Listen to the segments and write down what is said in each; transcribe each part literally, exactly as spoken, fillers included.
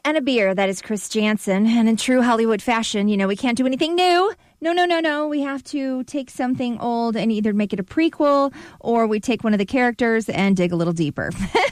and a beer. That is Chris Jansen. And in true Hollywood fashion, you know, we can't do anything new. No, no, no, no. We have to take something old and either make it a prequel or we take one of the characters and dig a little deeper.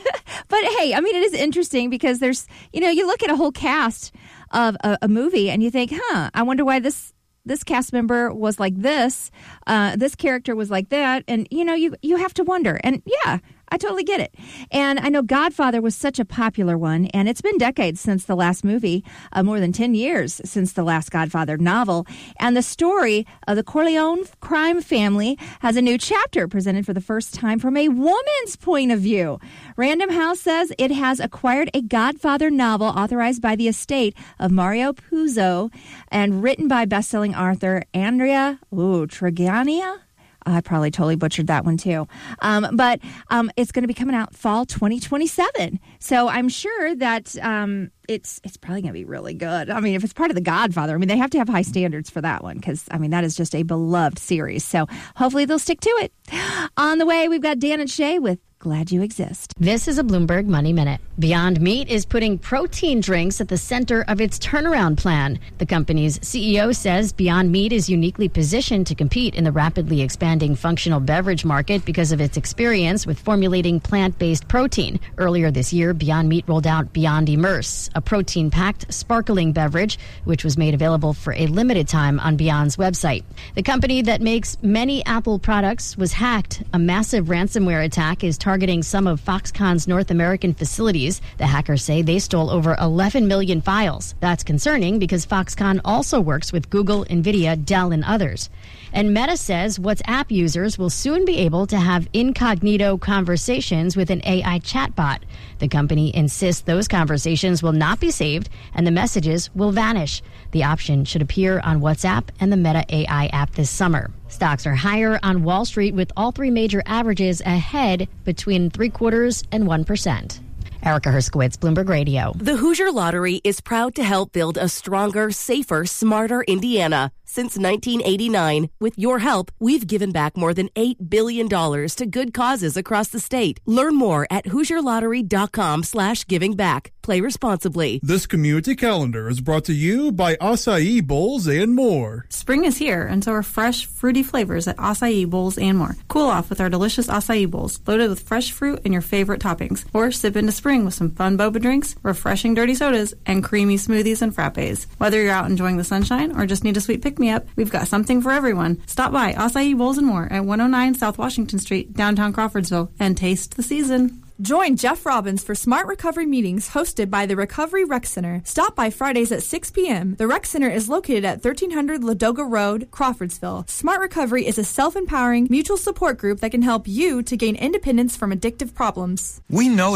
But hey, I mean, it is interesting because there's, you know, you look at a whole cast of a, a movie and you think, huh, I wonder why this this cast member was like this. Uh, this character was like that. And, you know, you, you have to wonder. And yeah, I totally get it. And I know Godfather was such a popular one, and it's been decades since the last movie, uh, more than ten years since the last Godfather novel. And the story of the Corleone crime family has a new chapter presented for the first time from a woman's point of view. Random House says it has acquired a Godfather novel authorized by the estate of Mario Puzo and written by bestselling author Andrea ooh, Trigania. I probably totally butchered that one, too. Um, but um, it's going to be coming out fall twenty twenty-seven. So I'm sure that um, it's it's probably going to be really good. I mean, if it's part of The Godfather, I mean, they have to have high standards for that one because, I mean, that is just a beloved series. So hopefully they'll stick to it. On the way, we've got Dan and Shay with Glad You Exist. This is a Bloomberg Money Minute. Beyond Meat is putting protein drinks at the center of its turnaround plan. The company's C E O says Beyond Meat is uniquely positioned to compete in the rapidly expanding functional beverage market because of its experience with formulating plant-based protein. Earlier this year, Beyond Meat rolled out Beyond Immerse, a protein-packed, sparkling beverage, which was made available for a limited time on Beyond's website. The company that makes many Apple products was hacked. A massive ransomware attack is targeting targeting some of Foxconn's North American facilities. The hackers say they stole over eleven million files. That's concerning because Foxconn also works with Google, NVIDIA, Dell, and others. And Meta says WhatsApp users will soon be able to have incognito conversations with an A I chatbot. The company insists those conversations will not be saved and the messages will vanish. The option should appear on WhatsApp and the Meta A I app this summer. Stocks are higher on Wall Street with all three major averages ahead between three quarters and one percent. Erica Herskowitz, Bloomberg Radio. The Hoosier Lottery is proud to help build a stronger, safer, smarter Indiana. Since nineteen eighty-nine, with your help, we've given back more than eight billion dollars to good causes across the state. Learn more at HoosierLottery.com slash giving back. Play responsibly. This community calendar is brought to you by Acai Bowls and More. Spring is here, and so are fresh, fruity flavors at Acai Bowls and More. Cool off with our delicious acai bowls, loaded with fresh fruit and your favorite toppings. Or sip into spring with some fun boba drinks, refreshing dirty sodas, and creamy smoothies and frappes. Whether you're out enjoying the sunshine or just need a sweet pick-me-up, we've got something for everyone. Stop by Acai Bowls and More at one oh nine South Washington Street, downtown Crawfordsville, and taste the season. Join Jeff Robbins for Smart Recovery meetings hosted by the Recovery Rec Center. Stop by Fridays at six p.m. The Rec Center is located at thirteen hundred Ladoga Road, Crawfordsville. Smart Recovery is a self-empowering, mutual support group that can help you to gain independence from addictive problems. We know